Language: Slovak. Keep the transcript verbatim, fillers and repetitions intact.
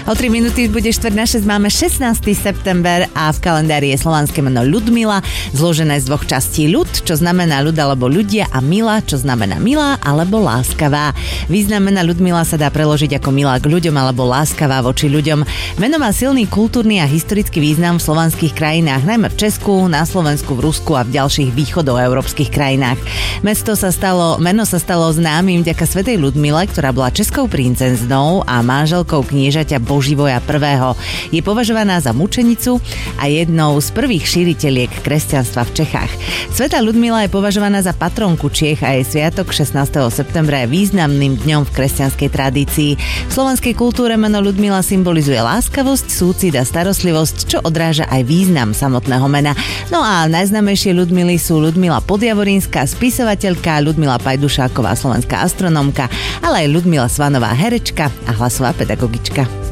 O tri minúty bude štvrť na šesť, máme šestnásteho september a v kalendári je slovanské meno Ľudmila, zložené z dvoch častí ľud, čo znamená ľud alebo ľudia, a mila, čo znamená milá alebo láskavá. Význam mena Ľudmila sa dá preložiť ako milá k ľuďom alebo láskavá voči ľuďom. Meno má silný kultúrny a historický význam v slovanských krajinách, najmä v Česku, na Slovensku, v Rusku a v ďalších východoeurópskych krajinách. Mesto sa stalo, meno sa stalo známym vďaka svätej Ľudmile, ktorá bola českou princeznou a manželkou kniežaťa Boživoja prvého. Je považovaná za mučenicu a jednou z prvých šíriteľiek kresťanstva v Čechách. Svätá Ľudmila je považovaná za patronku Čiech a jej sviatok šestnásteho septembra je významným dňom v kresťanskej tradícii. V slovenskej kultúre meno Ľudmila symbolizuje láskavosť, súcit a starostlivosť, čo odráža aj význam samotného mena. No a najznámejšie Ľudmily sú Ľudmila Podjavorínska, spisovateľka, Ľudmila Pajdušáková, slovenská astronómka, ale aj Ľudmila Svanová, herečka a hlasová pedagogička.